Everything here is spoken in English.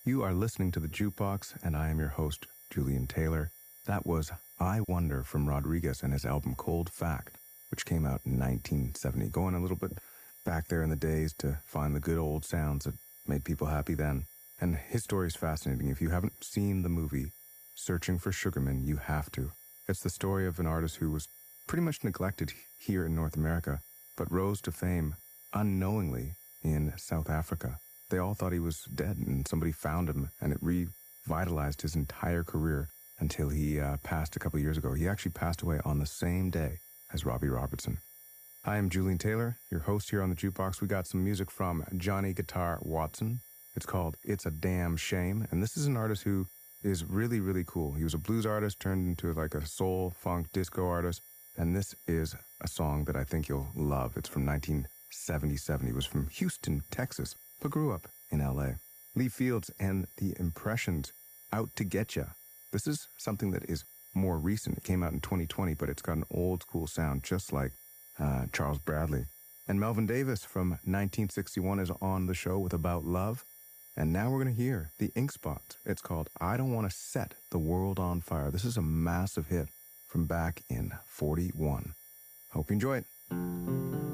You are listening to The Jukebox, and I am your host, Julian Taylor. That was I Wonder from Rodriguez and his album Cold Fact, which came out in 1970. Going a little bit back there in the days to find the good old sounds that made people happy then. And his story is fascinating. If you haven't seen the movie Searching for Sugarman, you have to. It's the story of an artist who was pretty much neglected here in North America, but rose to fame unknowingly in South Africa. They all thought he was dead, and somebody found him, and it revitalized his entire career until he passed a couple years ago. He actually passed away on the same day as Robbie Robertson. I am Julian Taylor, your host here on The Jukebox. We got some music from Johnny Guitar Watson. It's called It's a Damn Shame, and this is an artist who is really, really cool. He was a blues artist turned into like a soul, funk, disco artist, and this is a song that I think you'll love. It's from 1977. He was from Houston, Texas, but grew up in LA. Lee Fields and the Impressions, Out to Get Ya. This is something that is more recent. It came out in 2020, but it's got an old school sound, just like Charles Bradley. And Melvin Davis from 1961 is on the show with About Love. And now we're going to hear the Ink Spots. It's called I Don't Want to Set the World on Fire. This is a massive hit from back in 41. Hope you enjoy it.